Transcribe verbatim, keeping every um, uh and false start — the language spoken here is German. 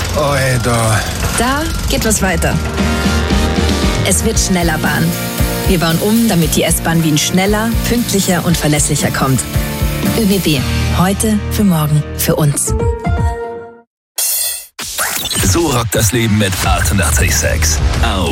Alter. Da geht was weiter. Es wird schneller Bahn. Wir bauen um, damit die S-Bahn Wien schneller, pünktlicher und verlässlicher kommt. ÖBB. Heute, für morgen, für uns. So rockt das Leben mit achtundachtzig Komma sechs. Auf